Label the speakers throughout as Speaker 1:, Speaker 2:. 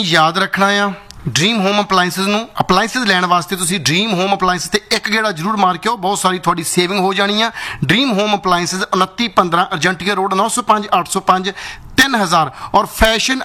Speaker 1: याद रखना आ dream home appliances ਨੂੰ ਅਪਲਾਈਂਸਿਸ ਲੈਣ ਵਾਸਤੇ ਤੁਸੀਂ ड्रीम होम अपलाइंसिस ਤੇ ਇੱਕ ਗੇੜਾ ਜ਼ਰੂਰ ਮਾਰ ਕੇ ਆਓ। ਬਹੁਤ ਸਾਰੀ ਤੁਹਾਡੀ ਸੇਵਿੰਗ ਹੋ ਜਾਣੀ ਆ। ड्रीम होम अपलाइंसिस 2915 ਅਰਜੈਂਟੀਆ ਰੋਡ 905 805 3000 ਔਰ फैशन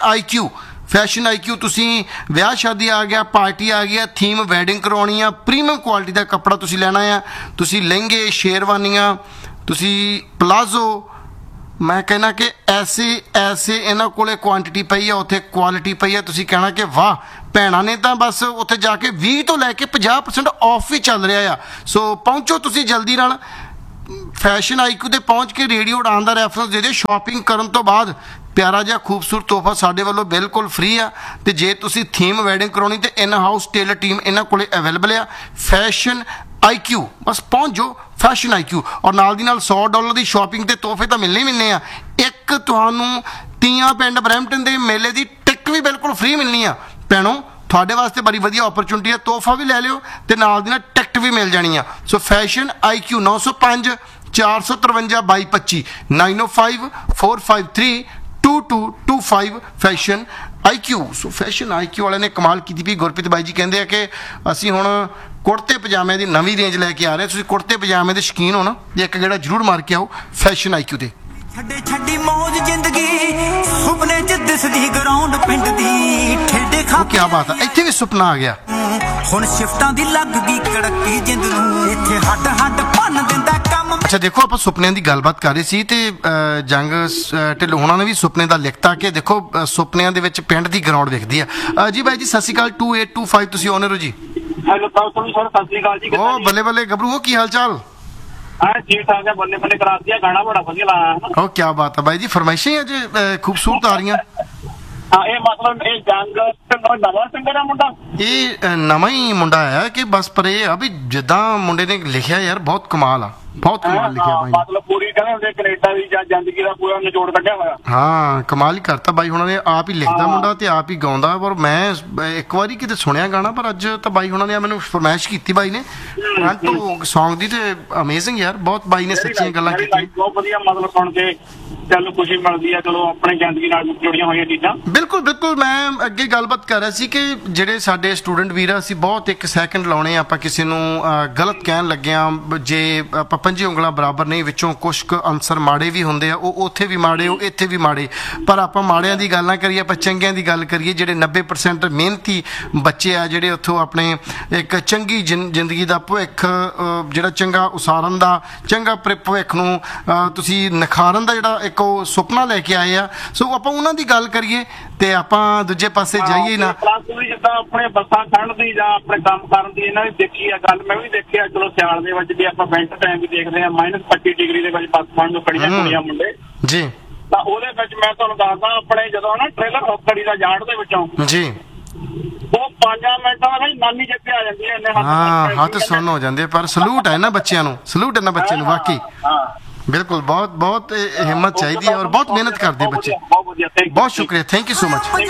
Speaker 1: IQ ਤੁਸੀਂ ਵਿਆਹ ਸ਼ਾਦੀ ਆ ਗਿਆ, ਪਾਰਟੀ ਆ ਗਿਆ, ਥੀਮ ਵੈਡਿੰਗ ਕਰਵਾਉਣੀ ਆ, ਪ੍ਰੀਮੀਅਮ ਕੁਆਲਿਟੀ ਦਾ ਕੱਪੜਾ ਤੁਸੀਂ ਲੈਣਾ ਆ। ਤੁਸੀਂ ਲਹਿੰਗੇ, ਸ਼ੇਰਵਾਨੀਆਂ, ਤੁਸੀਂ ਪਲਾਜ਼ੋ, मैं कहना कि ऐसे इन्हों को क्वांटिटी पई है, उत्थे क्वालिटी पई है। तुसीं कहना कि वाह भैणां ने तां बस उत्थे जाके 20 तो लैके 50% ऑफ भी चल रहा आ। सो पहुँचो तुसीं जल्दी नाल फैशन IQ ते पहुँच के रेडियो उड़ान दा रैफरेंस दे दिओ। शॉपिंग करन तो बाद प्यारा जिहा खूबसूरत तोहफा साडे वालों बिल्कुल फ्री आ। ते जे तुसीं थीम वैडिंग कराउणी ते इन हाउस टेलर टीम इन्हां कोले अवेलेबल आ। फैशन IQ बस पहुँच जाओ फैशन IQ और नाल दी नाल $100 की शॉपिंग ते तोहफे तो मिलने ही मिलने आ। एक तुहानूं तीयां पिंड ब्रैम्पटन दे मेले की टिकट भी बिल्कुल फ्री मिलनी आ। भैणों ਤੁਹਾਡੇ ਵਾਸਤੇ बड़ी वधिया अपॉर्चुनिटी है। तोहफा भी ले लिओ ते नाल दी नाल टिकट भी मिल जानी आ। सो फैशन IQ 905 453 2225 905 453 2225 फैशन IQ। सो फैशन IQ वाले ने कमाल की भी। गुरप्रीत बाई जी कहते हैं कि असी हुण कुर्ते पजामे की नवीं रेंज लैके आ रहे। तुसीं कुर्ते पजामे के शौकीन हो ना, एक गेड़ा जरूर मार के आओ फैशन IQ ते।
Speaker 2: छड्डी मौज जिंदगी सुपने च दिसदी ग्राउंड पिंड दी ठेडे खा।
Speaker 1: क्या बात है, इत्थे भी सुपना आ गया।
Speaker 2: हुण शिफ्टां दी लग गई कड़की जिंद नूं इत्थे हੱਡ हੱਡ भन दिंदा काम।
Speaker 1: अच्छा देखो आप सुपने की गलबात कर रहे सी ते जंग ढिल्लों होना ने भी सुपने का लिखता कि देखो सुपनिया दे विच पिंड दी ग्राउंड विखदी आ। जी बाई जी सत श्री अकाल 2825 तुसीं ओनर हो जी।
Speaker 3: हेलो सर सत श्री अकाल जी।
Speaker 1: ओ बल्ले बल्ले गबरू हो, की हाल चाल?
Speaker 3: हाँ ठीक ठाक है, बल्ले बल्ले करा दिया, गाना बड़ा वधिया लाया है।
Speaker 1: ओ क्या बात है बाई जी, फरमाइशें अज खूबसूरत आ रही।
Speaker 3: हाँ ये मतलब ये जंग नवा सिंगर है मुंडा,
Speaker 1: ये नवा ही मुंडा है कि बस पर ये अभी जिदा मुंडे ने लिखा यार बहुत कमाल आ, बहुत कमाल लिखा भाई।
Speaker 3: मतलब पूरी कहते कनेडा की जिंदगी का पूरा निचोड़ कढ़िया होया।
Speaker 1: हाँ कमाल ही करता बाई हुणां ने। आप ही लिखदा मुंडा ते आप ही गाउंदा। पर मैं एक बारी किते सुनिया गाना, पर अज तो बाई हुणां ने मैनूं फरमाइश कीती बाई ने फ्रंट तो सॉन्ग दी ते अमेजिंग यार, बहुत बाई ने सच्चियां गल्लां कीतियां।
Speaker 3: बहुत वधिया मतलब सुन के चलो खुशी मिलती है। चलो अपने जिंदगी नाल जुड़ियां होईयां चीज़ां।
Speaker 1: बिल्कुल बिल्कुल। मैं अगे गलबात कर रहा सी कि ਜਿਹੜੇ ਸਾਡੇ स्टूडेंट ਵੀਰ ਆ, ਅਸੀਂ ਬਹੁਤ ਇੱਕ ਸੈਕਿੰਡ ਲਾਉਣੇ ਆਪਾਂ ਕਿਸੇ ਨੂੰ ਗਲਤ ਕਹਿਣ ਲੱਗੇ ਆ। ਜੇ ਆਪਾਂ ਪੰਜੇ ਉਂਗਲਾਂ ਬਰਾਬਰ ਨਹੀਂ, ਵਿੱਚੋਂ ਕੁਛ ਕੁ ਅਨਸਰ ਮਾੜੇ ਵੀ ਹੁੰਦੇ ਆ, ਉਹ ਉੱਥੇ ਵੀ ਮਾੜੇ, ਉਹ ਇੱਥੇ ਵੀ ਮਾੜੇ। ਪਰ ਆਪਾਂ ਮਾੜਿਆਂ ਦੀ ਗੱਲ ਨਾ ਕਰੀਏ, ਆਪਾਂ ਚੰਗਿਆਂ ਦੀ ਗੱਲ ਕਰੀਏ। ਜਿਹੜੇ 90% ਮਿਹਨਤੀ ਬੱਚੇ ਆ, ਜਿਹੜੇ ਉੱਥੋਂ ਆਪਣੇ ਇੱਕ ਚੰਗੀ ਜ਼ਿੰਦਗੀ ਦਾ ਭਵਿੱਖ ਜਿਹੜਾ ਚੰਗਾ ਉਸਾਰਨ ਦਾ, ਚੰਗਾ ਭਵਿੱਖ ਨੂੰ ਤੁਸੀਂ ਨਿਖਾਰਨ ਦਾ ਜਿਹੜਾ ਇੱਕ ਉਹ ਸੁਪਨਾ ਲੈ ਕੇ ਆਏ ਆ। ਸੋ ਆਪਾਂ ਉਹਨਾਂ ਦੀ ਗੱਲ ਕਰੀਏ ਤੇ ਆਪਾਂ ਦੂਜੇ ਪਾਸੇ ਜਾਈਏ ਨਾ।
Speaker 3: ਜਿੱਦਾਂ ਆਪਣੇ ਬੱਸਾਂ ਖੜਨ ਦੀ ਜਾਂ ਆਪਣੇ ਕੰਮ ਕਰਨ ਦੀ ਇਹਨਾਂ ਨੇ ਦੇਖੀ ਆ ਗੱਲ, ਮੈਂ ਵੀ ਦੇਖਿਆ। ਚਲੋ ਸਿਆਲ ਦੇ ਵਿੱਚ ਵੀ ਆਪਾਂ ਵਿੰਟਰ ਟਾਈਮ ਵੀ ਦੇਖਦੇ ਆ, -25 ਡਿਗਰੀ ਦੇ ਵਿੱਚ ਬੱਸ ਫੜਨ ਨੂੰ ਖੜੀਆਂ ਕੁੜੀਆਂ ਮੁੰਡੇ
Speaker 1: ਜੀ।
Speaker 3: ਤਾਂ ਉਹਦੇ ਵਿੱਚ ਮੈਂ ਤੁਹਾਨੂੰ ਦੱਸਦਾ, ਆਪਣੇ ਜਦੋਂ ਨਾ ਟ੍ਰੇਲਰ ਰੋਕੜੀ ਦਾ ਜਾੜ ਦੇ ਵਿੱਚੋਂ
Speaker 1: ਜੀ
Speaker 3: ਉਹ 5 ਮਿੰਟਾਂ ਦਾ ਨਾਨੀ ਜਿੱਤੇ ਆ ਜਾਂਦੀ ਹੈ। ਇੰਨੇ
Speaker 1: ਹੱਥ ਸੁੰਨ ਹੋ ਜਾਂਦੇ। ਪਰ ਸਲੂਟ ਹੈ ਇਹਨਾਂ ਬੱਚਿਆਂ ਨੂੰ, ਸਲੂਟ ਇਹਨਾਂ ਬੱਚੇ ਨੂੰ ਵਾਕਈ। बिल्कुल बहुत बहुत हिम्मत चाहिए और बहुत मेहनत करते बच्चे। बहुत शुक्रिया, थैंक यू सो मच।